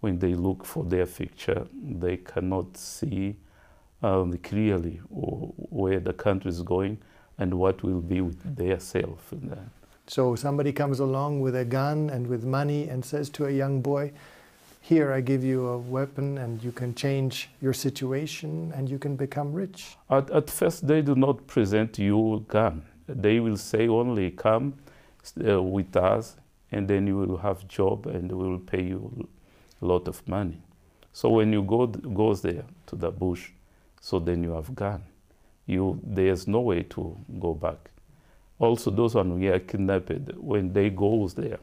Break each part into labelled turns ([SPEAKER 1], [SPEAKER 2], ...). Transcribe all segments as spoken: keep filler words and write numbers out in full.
[SPEAKER 1] when they look for their future, they cannot see um, clearly where the country is going and what will be with their self.
[SPEAKER 2] So somebody comes along with a gun and with money and says to a young boy, here I give you a weapon and you can change your situation and you can become rich.
[SPEAKER 1] At, at first they do not present you a gun. They will say only come uh, with us and then you will have job and we will pay you a lot of money. So when you go goes there to the bush, so then you have gun. You, there's no way to go back. Also those one who are kidnapped, when they go there,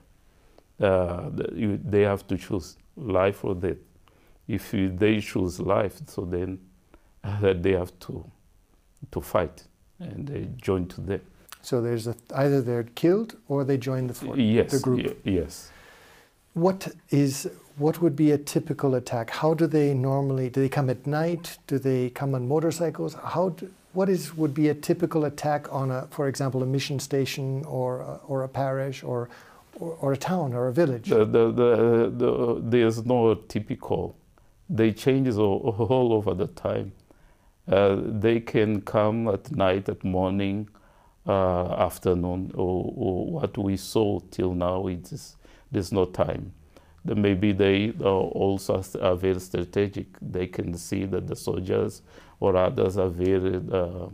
[SPEAKER 1] uh, you, they have to choose life or death. If you, they choose life, so then uh, they have to to fight and they join to them.
[SPEAKER 2] So there's a, either they're killed or they join the, for,
[SPEAKER 1] yes,
[SPEAKER 2] the group.
[SPEAKER 1] Y yes.
[SPEAKER 2] What is what would be a typical attack? How do they normally? Do they come at night? Do they come on motorcycles? How? Do, what is would be a typical attack on a, for example, a mission station or a, or a parish or, or or a town or a village?
[SPEAKER 1] The, the, the, the, there's no typical. They change all, all over the time. Uh, they can come at night, at morning, uh, afternoon, or, or what we saw till now. It is there's no time. The, maybe they uh, also are very strategic. They can see that the soldiers or others are very uh,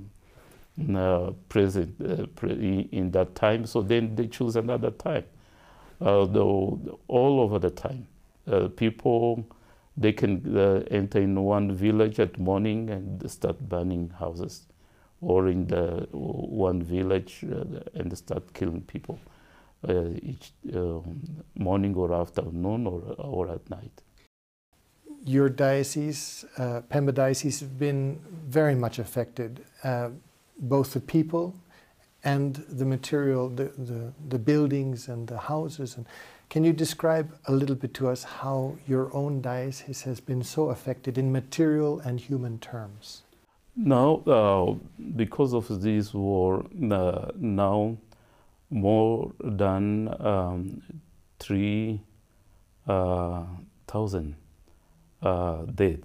[SPEAKER 1] uh, present uh, pre in that time, so then they choose another time. Uh, though all over the time, uh, people they can uh, enter in one village at morning and start burning houses, or in the one village uh, and start killing people. Uh, each uh, morning or afternoon or, or at night.
[SPEAKER 2] Your diocese, uh, Pemba Diocese, has been very much affected, uh, both the people and the material, the, the, the buildings and the houses. And can you describe a little bit to us how your own diocese has been so affected in material and human terms?
[SPEAKER 1] Now, uh, because of this war, uh, now more than um, three uh, thousand uh, dead,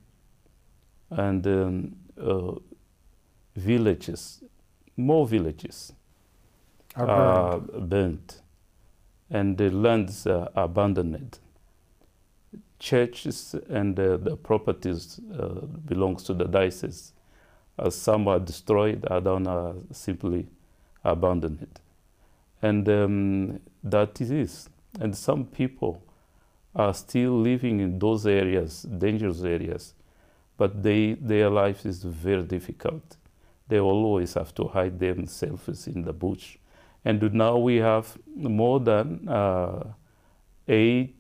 [SPEAKER 1] and um, uh, villages, more villages
[SPEAKER 2] are
[SPEAKER 1] are
[SPEAKER 2] burned.
[SPEAKER 1] burnt, and the lands are abandoned. Churches and uh, the properties uh, belongs to the diocese. Uh, some are destroyed, others are simply abandoned. And um, that is it. And some people are still living in those areas, dangerous areas, but they, their life is very difficult. They always have to hide themselves in the bush. And now we have more than uh, eight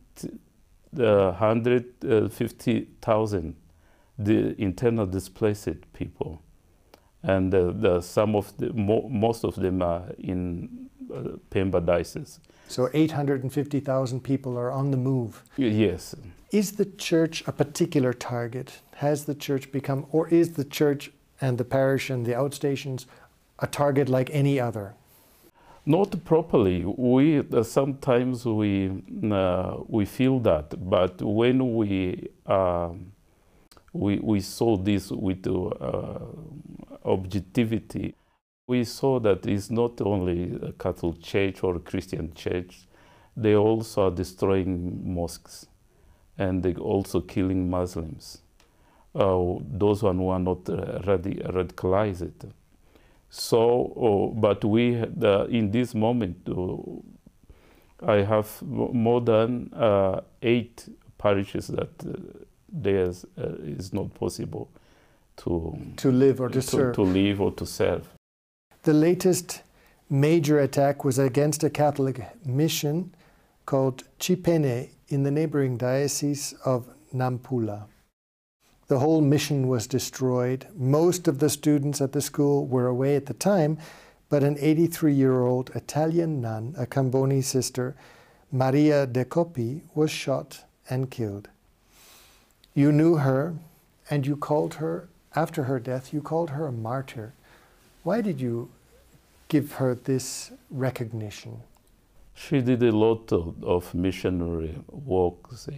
[SPEAKER 1] hundred fifty thousand the internal displaced people. And uh, the, some of the, mo most of them are in uh, Pemba Diocese.
[SPEAKER 2] So eight hundred fifty thousand people are on the move.
[SPEAKER 1] Yes.
[SPEAKER 2] Is the church a particular target? Has the church become, or is the church and the parish and the outstations a target like any other?
[SPEAKER 1] Not properly. We uh, sometimes we uh, we feel that, but when we uh, we we saw this with uh, objectivity, we saw that it's not only a Catholic church or a Christian church. They also are destroying mosques, and they also killing Muslims. Uh, those one who are not uh, radi radicalized. So, uh, but we, uh, in this moment, uh, I have more than uh, eight parishes that uh, there's uh, is not possible to
[SPEAKER 2] to live or to,
[SPEAKER 1] to
[SPEAKER 2] serve.
[SPEAKER 1] To live or to serve.
[SPEAKER 2] The latest major attack was against a Catholic mission called Chipene in the neighboring diocese of Nampula. The whole mission was destroyed. Most of the students at the school were away at the time, but an eighty-three-year-old Italian nun, a Camboni sister, Maria De Coppi, was shot and killed. You knew her, and you called her, after her death, you called her a martyr. Why did you give her this recognition?
[SPEAKER 1] She did a lot of, of missionary work